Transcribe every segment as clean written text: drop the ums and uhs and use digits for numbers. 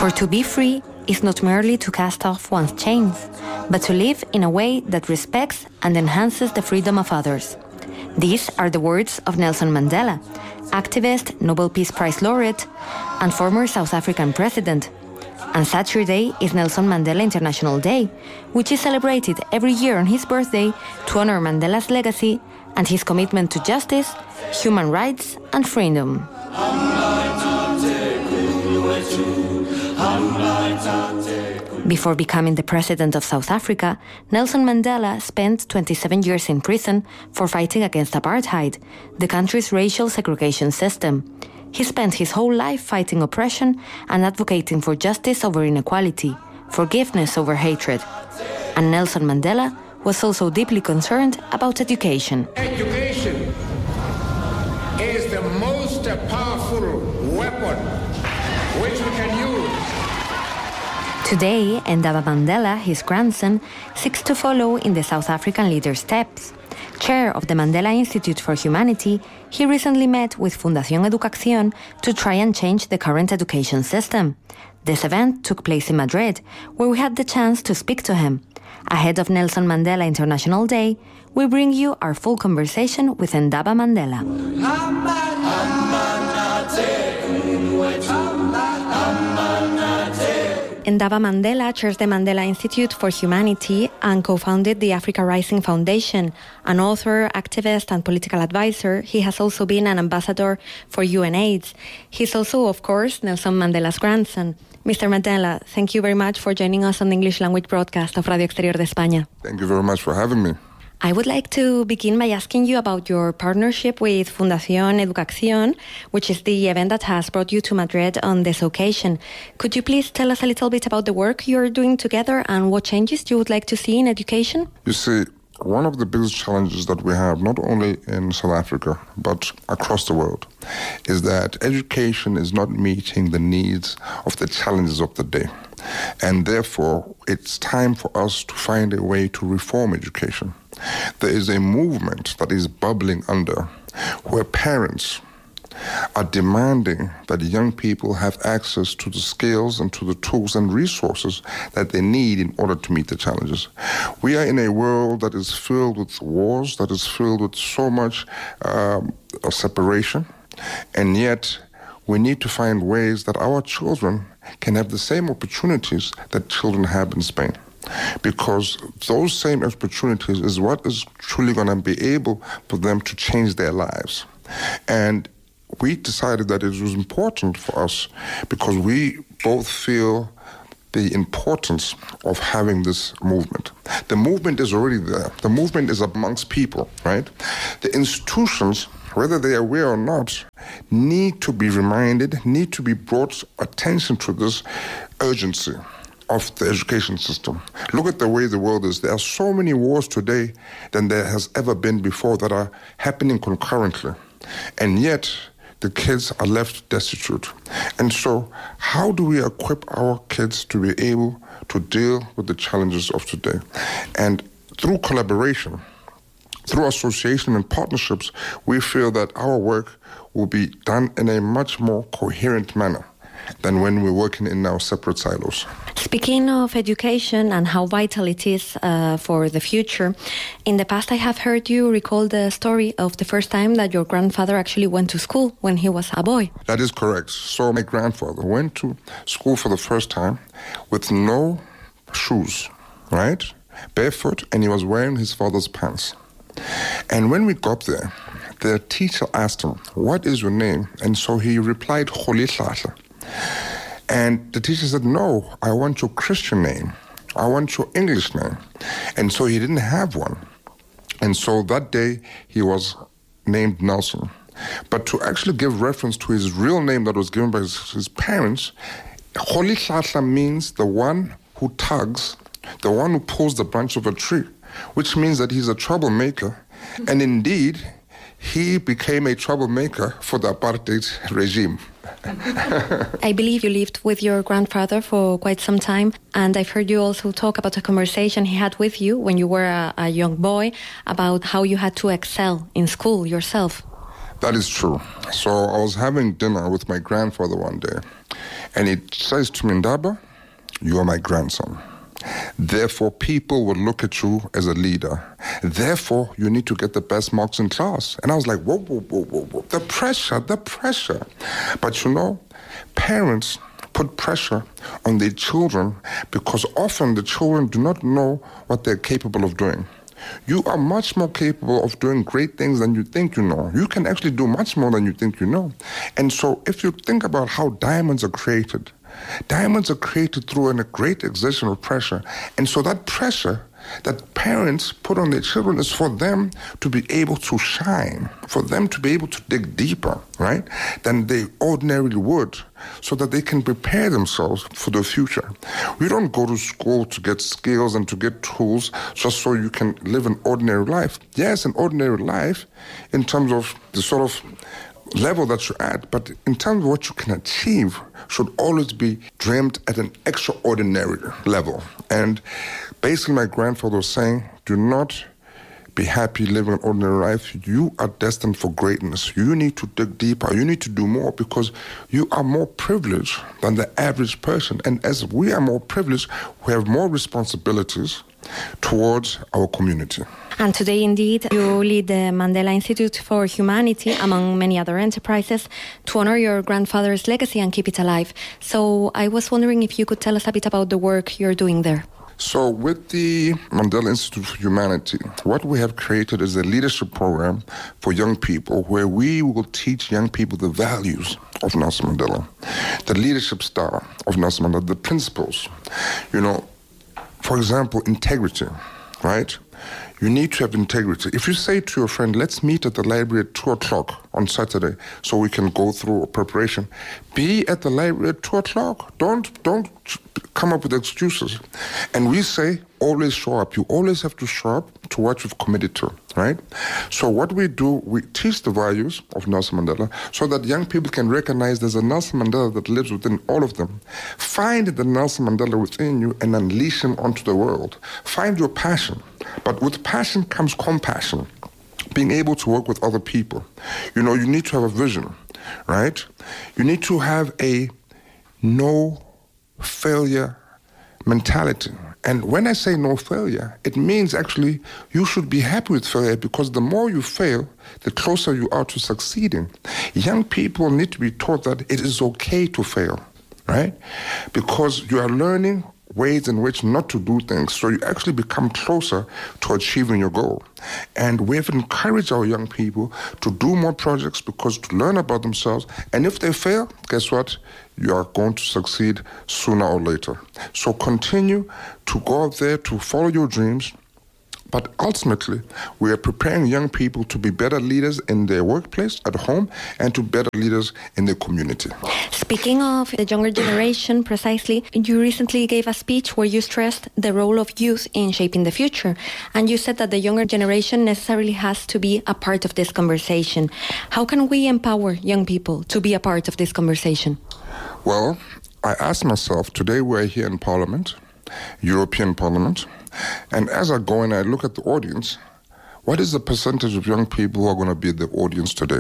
For to be free is not merely to cast off one's chains, but to live in a way that respects and enhances the freedom of others. These are the words of Nelson Mandela, activist, Nobel Peace Prize laureate, and former South African president. And Saturday is Nelson Mandela International Day, which is celebrated every year on his birthday to honor Mandela's legacy and his commitment to justice, human rights, and freedom. Before becoming the president of South Africa, Nelson Mandela spent 27 years in prison for fighting against apartheid, the country's racial segregation system. He spent his whole life fighting oppression and advocating for justice over inequality, forgiveness over hatred. And Nelson Mandela was also deeply concerned about education. Education is the most powerful weapon which we can use. Today, Ndaba Mandela, his grandson, seeks to follow in the South African leader's steps. Chair of the Mandela Institute for Humanity, he recently met with Fundación Educación to try and change the current education system. This event took place in Madrid, where we had the chance to speak to him. Ahead of Nelson Mandela International Day, we bring you our full conversation with Ndaba Mandela. Ndaba Mandela chairs the Mandela Institute for Humanity and co-founded the Africa Rising Foundation. An author, activist, and political advisor, he has also been an ambassador for UNAIDS. He's also, of course, Nelson Mandela's grandson. Mr. Mandela, thank you very much for joining us on the English language broadcast of Radio Exterior de España. Thank you very much for having me. I would like to begin by asking you about your partnership with Fundación Educación, which is the event that has brought you to Madrid on this occasion. Could you please tell us a little bit about the work you're doing together and what changes you would like to see in education? You see, one of the biggest challenges that we have, not only in South Africa, but across the world, is that education is not meeting the needs of the challenges of the day. And therefore, it's time for us to find a way to reform education. There is a movement that is bubbling under where parents are demanding that young people have access to the skills and to the tools and resources that they need in order to meet the challenges. We are in a world that is filled with wars, that is filled with so much separation, and yet we need to find ways that our children can have the same opportunities that children have in Spain. Because those same opportunities is what is truly going to be able for them to change their lives. And we decided that it was important for us because we both feel the importance of having this movement. The movement is already there. The movement is amongst people, right? The institutions, whether they are aware or not, need to be reminded, need to be brought attention to this urgency of the education system. Look at the way the world is. There are so many wars today than there has ever been before that are happening concurrently. And yet, the kids are left destitute. And so, how do we equip our kids to be able to deal with the challenges of today? And through collaboration, through association and partnerships, we feel that our work will be done in a much more coherent manner than when we're working in our separate silos. Speaking of education and how vital it is for the future, in the past I have heard you recall the story of the first time that your grandfather actually went to school when he was a boy. That is correct. So my grandfather went to school for the first time with no shoes, right? Barefoot, and he was wearing his father's pants. And when we got there, the teacher asked him, "What is your name?" And so he replied, "Kholihlahla." And the teacher said, "No, I want your Christian name. I want your English name." And so he didn't have one. And so that day he was named Nelson. But to actually give reference to his real name that was given by his parents, Kholihlahla means the one who tugs, the one who pulls the branch of a tree, which means that he's a troublemaker. And indeed, he became a troublemaker for the apartheid regime. I believe you lived with your grandfather for quite some time, and I've heard you also talk about a conversation he had with you when you were a young boy about how you had to excel in school yourself. That is true. So I was having dinner with my grandfather one day, And he says to me, Ndaba, you are my grandson. Therefore, people will look at you as a leader. Therefore, you need to get the best marks in class. And I was like, whoa. The pressure. But you know, parents put pressure on their children because often the children do not know what they're capable of doing. You are much more capable of doing great things than you think you know. You can actually do much more than you think you know. And so if you think about how diamonds are created through a great exertion of pressure. And so that pressure that parents put on their children is for them to be able to shine, for them to be able to dig deeper, right, than they ordinarily would, so that they can prepare themselves for the future. We don't go to school to get skills and to get tools just so you can live an ordinary life. Yes, an ordinary life in terms of the sort of level that you're at, but in terms of what you can achieve should always be dreamt at an extraordinary level. And basically my grandfather was saying, do not be happy living an ordinary life. You are destined for greatness. You need to dig deeper. You need to do more because you are more privileged than the average person. And as we are more privileged, we have more responsibilities towards our community. And today, indeed, you lead the Mandela Institute for Humanity, among many other enterprises, to honor your grandfather's legacy and keep it alive. So I was wondering if you could tell us a bit about the work you're doing there. So with the Mandela Institute for Humanity, what we have created is a leadership program for young people where we will teach young people the values of Nelson Mandela, the leadership style of Nelson Mandela, the principles. You know, for example, integrity, right? You need to have integrity. If you say to your friend, let's meet at the library at 2 o'clock on Saturday so we can go through a preparation, be at the library at 2 o'clock. Don't come up with excuses. And we say, always show up. You always have to show up to what you've committed to, right? So what we do, we teach the values of Nelson Mandela so that young people can recognize there's a Nelson Mandela that lives within all of them. Find the Nelson Mandela within you and unleash him onto the world. Find your passion. But with passion comes compassion, being able to work with other people. You know, you need to have a vision, right? You need to have a no failure mentality. And when I say no failure, it means actually you should be happy with failure because the more you fail, the closer you are to succeeding. Young people need to be taught that it is okay to fail, right? Because you are learning ways in which not to do things, so you actually become closer to achieving your goal. And we have encouraged our young people to do more projects because to learn about themselves, and if they fail, guess what? You are going to succeed sooner or later. So continue to go out there to follow your dreams, but ultimately, we are preparing young people to be better leaders in their workplace, at home, and to better leaders in their community. Speaking of the younger generation, precisely, you recently gave a speech where you stressed the role of youth in shaping the future. And you said that the younger generation necessarily has to be a part of this conversation. How can we empower young people to be a part of this conversation? Well, I asked myself, today we're here in Parliament, European Parliament, and as I go and I look at the audience, what is the percentage of young people who are going to be the audience today?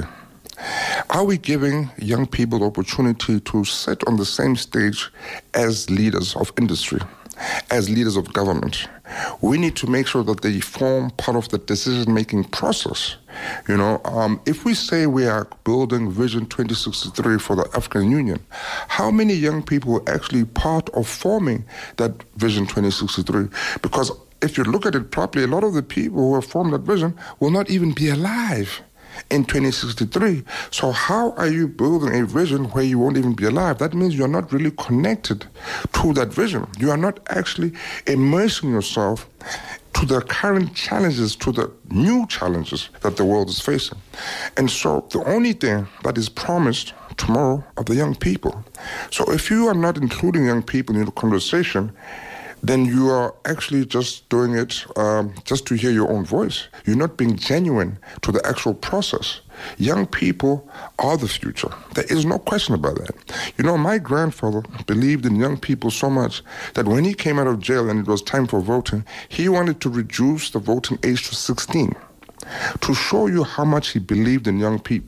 Are we giving young people the opportunity to sit on the same stage as leaders of industry, as leaders of government? We need to make sure that they form part of the decision-making process. You know, if we say we are building Vision 2063 for the African Union, how many young people are actually part of forming that Vision 2063? Because if you look at it properly, a lot of the people who have formed that vision will not even be alive in 2063. So how are you building a vision where you won't even be alive? That means you're not really connected to that vision. You are not actually immersing yourself to the current challenges, to the new challenges that the world is facing. And so the only thing that is promised tomorrow are the young people. So if you are not including young people in the conversation, then you are actually just doing it just to hear your own voice. You're not being genuine to the actual process. Young people are the future. There is no question about that. You know, my grandfather believed in young people so much that when he came out of jail and it was time for voting, he wanted to reduce the voting age to 16 to show you how much he believed in young people.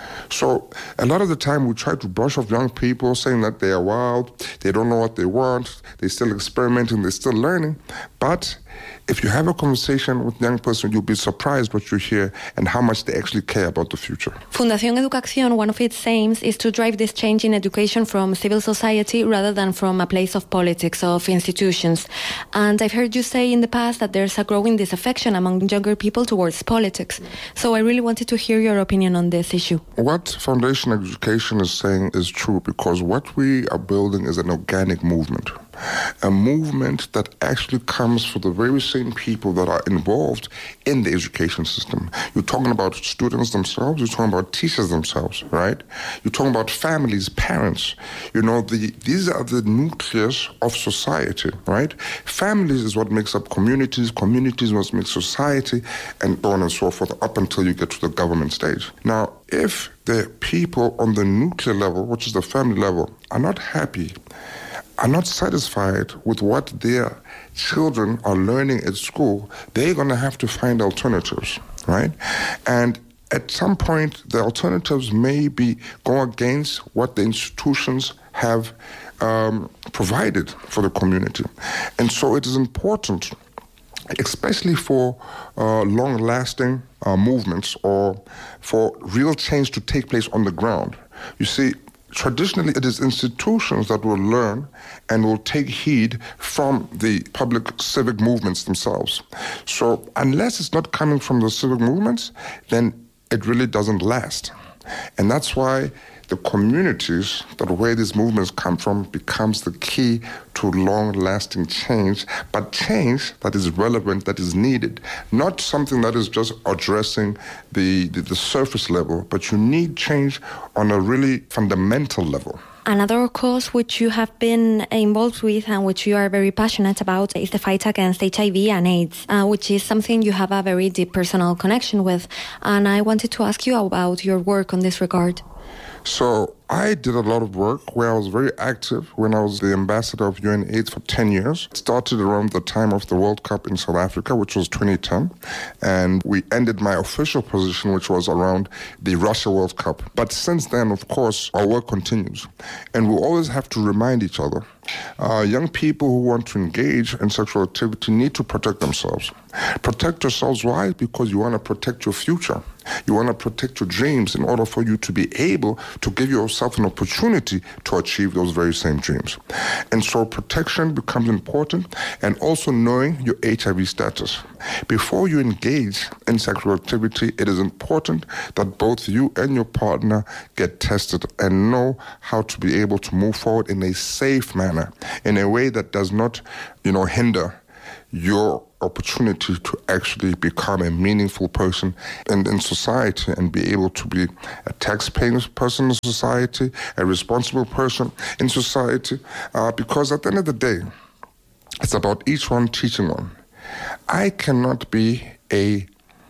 So a lot of the time we try to brush off young people saying that they are wild, they don't know what they want, they're still experimenting, they're still learning. But if you have a conversation with a young person, you'll be surprised what you hear and how much they actually care about the future. Fundación Educación, one of its aims is to drive this change in education from civil society rather than from a place of politics, of institutions. And I've heard you say in the past that there's a growing disaffection among younger people towards politics. So I really wanted to hear your opinion on this issue. What Foundation Education is saying is true, because what we are building is an organic movement. A movement that actually comes from the very same people that are involved in the education system. You're talking about students themselves, you're talking about teachers themselves, right? You're talking about families, parents. You know, these are the nucleus of society, right? Families is what makes up communities, communities is what makes society, and so on and so forth, up until you get to the government stage. Now, if the people on the nuclear level, which is the family level, are not happy, are not satisfied with what their children are learning at school, they're going to have to find alternatives, right? And at some point, the alternatives may be go against what the institutions have provided for the community. And so it is important, especially for long-lasting movements or for real change to take place on the ground. You see, traditionally, it is institutions that will learn and will take heed from the public civic movements themselves. So unless it's not coming from the civic movements, then it really doesn't last. And that's why the communities that where these movements come from becomes the key to long-lasting change, but change that is relevant, that is needed, not something that is just addressing the surface level, but you need change on a really fundamental level. Another cause which you have been involved with and which you are very passionate about is the fight against HIV and AIDS, which is something you have a very deep personal connection with. And I wanted to ask you about your work on this regard. So I did a lot of work where I was very active when I was the ambassador of UNAIDS for 10 years. It started around the time of the World Cup in South Africa, which was 2010. And we ended my official position, which was around the Russia World Cup. But since then, of course, our work continues. And we always have to remind each other. Young people who want to engage in sexual activity need to protect themselves. Protect yourselves, why? Because you want to protect your future. You want to protect your dreams in order for you to be able to give yourself an opportunity to achieve those very same dreams. And so protection becomes important, and also knowing your HIV status. Before you engage in sexual activity, it is important that both you and your partner get tested and know how to be able to move forward in a safe manner, in a way that does not, hinder your opportunity to actually become a meaningful person in society and be able to be a tax-paying person in society, a responsible person in society, because at the end of the day, it's about each one teaching one. I cannot be an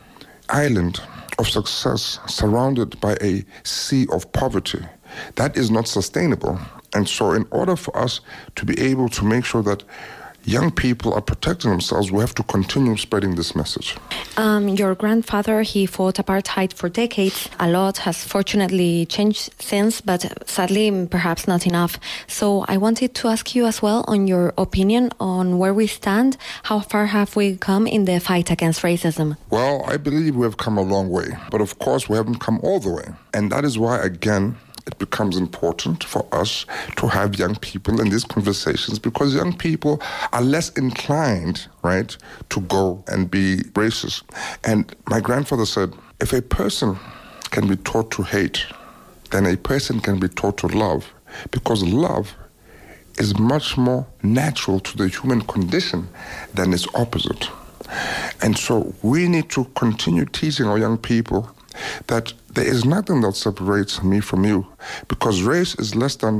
island of success surrounded by a sea of poverty. That is not sustainable. And so in order for us to be able to make sure that young people are protecting themselves, we have to continue spreading this message. Your grandfather, he fought apartheid for decades. A lot has fortunately changed since, but sadly, perhaps not enough. So I wanted to ask you as well on your opinion on where we stand. How far have we come in the fight against racism? Well, I believe we have come a long way, but of course we haven't come all the way. And that is why, again, it becomes important for us to have young people in these conversations, because young people are less inclined, right, to go and be racist. And my grandfather said, if a person can be taught to hate, then a person can be taught to love, because love is much more natural to the human condition than its opposite. And so we need to continue teaching our young people that there is nothing that separates me from you, because race is less than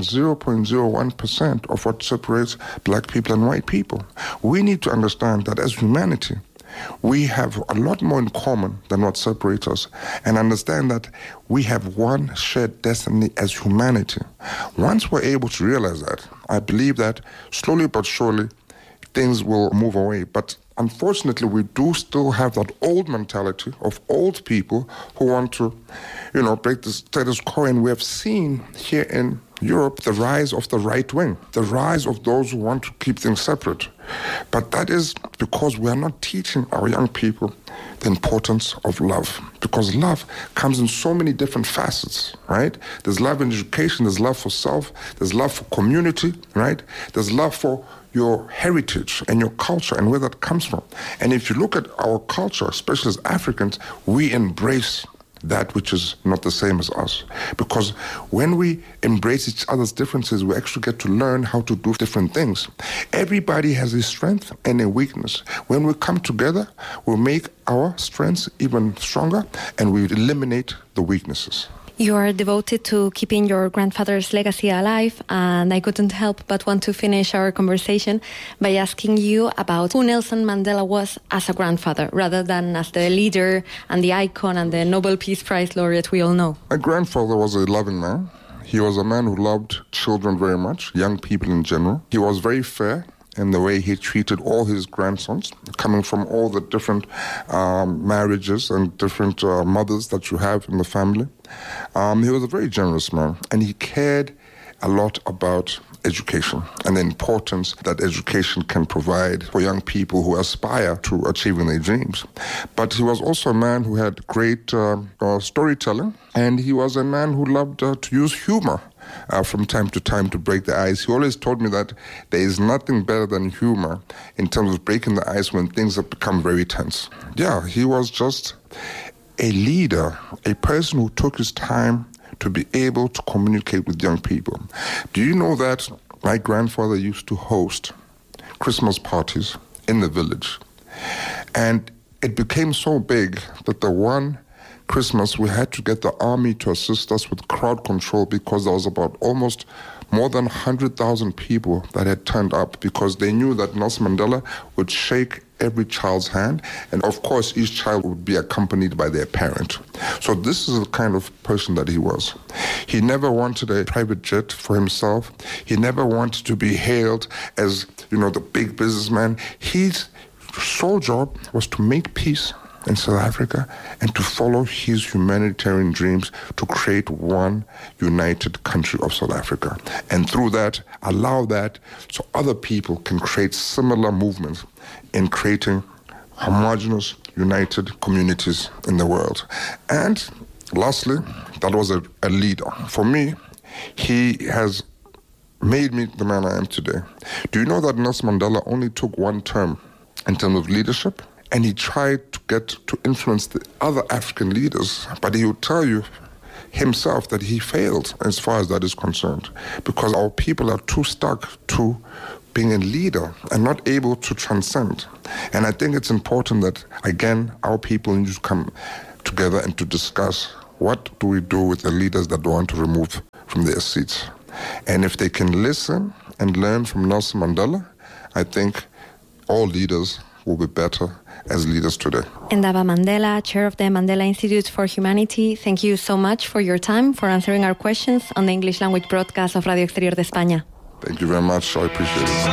0.01% of what separates black people and white people. We need to understand that as humanity, we have a lot more in common than what separates us, and understand that we have one shared destiny as humanity. Once we're able to realize that, I believe that slowly but surely, things will move away. But unfortunately, we do still have that old mentality of old people who want to, break the status quo. And we have seen here in Europe the rise of the right wing, the rise of those who want to keep things separate. But that is because we are not teaching our young people the importance of love, because love comes in so many different facets, right? There's love in education, there's love for self, there's love for community, right? There's love for your heritage and your culture and where that comes from. And if you look at our culture, especially as Africans, we embrace that which is not the same as us. Because when we embrace each other's differences, we actually get to learn how to do different things. Everybody has a strength and a weakness. When we come together, we'll make our strengths even stronger and we eliminate the weaknesses. You are devoted to keeping your grandfather's legacy alive, and I couldn't help but want to finish our conversation by asking you about who Nelson Mandela was as a grandfather, rather than as the leader and the icon and the Nobel Peace Prize laureate we all know. My grandfather was a loving man. He was a man who loved children very much, young people in general. He was very fair in the way he treated all his grandsons, coming from all the different marriages and different mothers that you have in the family. He was a very generous man, and he cared a lot about education and the importance that education can provide for young people who aspire to achieving their dreams. But he was also a man who had great storytelling, and he was a man who loved to use humor from time to time to break the ice. He always told me that there is nothing better than humor in terms of breaking the ice when things have become very tense. Yeah, he was just a leader, a person who took his time to be able to communicate with young people. Do you know that my grandfather used to host Christmas parties in the village? And it became so big that the one Christmas we had to get the army to assist us with crowd control, because there was about almost more than 100,000 people that had turned up, because they knew that Nelson Mandela would shake every child's hand, and of course each child would be accompanied by their parent. So this is the kind of person that he was. He never wanted a private jet for himself. He never wanted to be hailed as, the big businessman. His sole job was to make peace in South Africa and to follow his humanitarian dreams to create one united country of South Africa. And through that, allow that so other people can create similar movements in creating homogeneous, united communities in the world. And lastly, that was a leader. For me, he has made me the man I am today. Do you know that Nelson Mandela only took one term in terms of leadership? And he tried to get to influence the other African leaders, but he would tell you himself that he failed as far as that is concerned, because our people are too stuck to being a leader and not able to transcend. And I think it's important that, again, our people need to come together and to discuss what do we do with the leaders that want to remove from their seats. And if they can listen and learn from Nelson Mandela, I think all leaders will be better as leaders today. Ndaba Mandela, chair of the Mandela Institute for Humanity, thank you so much for your time, for answering our questions on the English language broadcast of Radio Exterior de España. Thank you very much. I appreciate it.